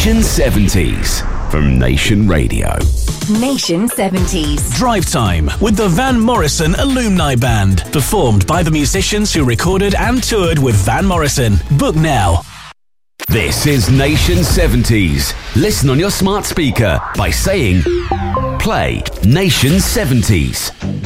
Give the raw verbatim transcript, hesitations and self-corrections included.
Nation seventies from Nation Radio. Nation seventies. Drive Time with the Van Morrison Alumni Band. Performed by the musicians who recorded and toured with Van Morrison. Book now. This is Nation seventies. Listen on your smart speaker by saying, play Nation seventies.